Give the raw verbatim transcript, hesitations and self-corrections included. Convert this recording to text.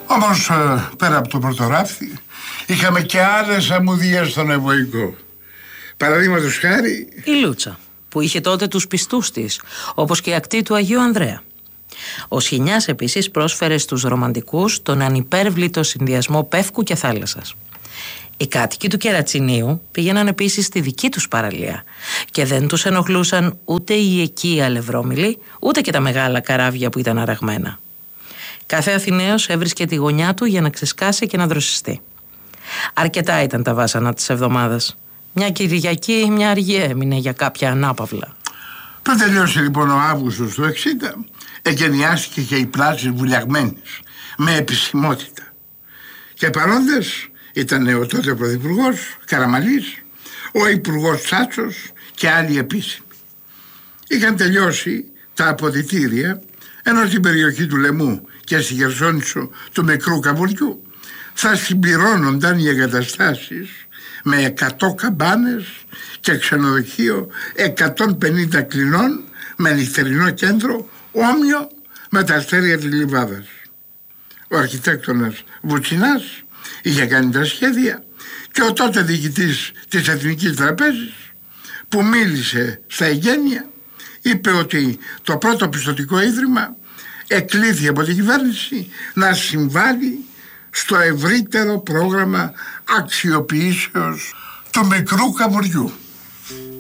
Όμως πέρα από το πρωτοράφτη είχαμε και άλλες αμμουδιές στον Ευωικό. Παραδείγματος χάρη η Λούτσα, που είχε τότε τους πιστούς της, όπως και η ακτή του Αγίου Ανδρέα. Ο Σχοινιάς επίσης πρόσφερε στους ρομαντικούς τον ανυπέρβλητο συνδυασμό πεύκου και θάλασσας. Οι κάτοικοι του Κερατσινίου πήγαιναν επίσης στη δική τους παραλία και δεν τους ενοχλούσαν ούτε οι εκεί αλευρόμιλοι, ούτε και τα μεγάλα καράβια που ήταν αραγμένα. Κάθε Αθηναίος έβρισκε τη γωνιά του για να ξεσκάσει και να δροσιστεί. Αρκετά ήταν τα βάσανα της εβδομάδας. Μια Κυριακή, μια αργία έμεινε για κάποια ανάπαυλα. Πριν τελειώσει λοιπόν ο Αύγουστος του εξήντα, εγκαινιάστηκε και η πλάση βουλιαγμένης με επισημότητα. Και παρόντες ήταν ο τότε πρωθυπουργός Καραμαλής, ο υπουργός Τσάτσος και άλλοι επίσημοι. Είχαν τελειώσει τα αποδυτήρια, ενώ στην περιοχή του Λεμού και στη Χερσόνησο του Μικρού Καβουριού θα συμπληρώνονταν οι εγκαταστάσεις με εκατό καμπάνες και ξενοδοχείο εκατόν πενήντα κλινών με νυχτερινό κέντρο όμοιο με τα αστέρια της Λιβάδας. Ο αρχιτέκτονας Βουτσινάς είχε κάνει τα σχέδια και ο τότε διοικητής της Εθνικής Τραπέζης, που μίλησε στα εγγένεια, είπε ότι το πρώτο πιστωτικό ίδρυμα εκλήθη από την κυβέρνηση να συμβάλλει στο ευρύτερο πρόγραμμα αξιοποιήσεως του Μικρού Καβουριού.